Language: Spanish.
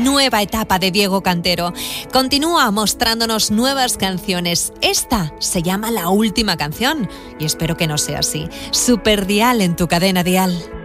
nueva etapa de Diego Cantero. Continúa mostrándonos nuevas canciones. Esta se llama La Última Canción y espero que no sea así. Superdial en tu cadena dial.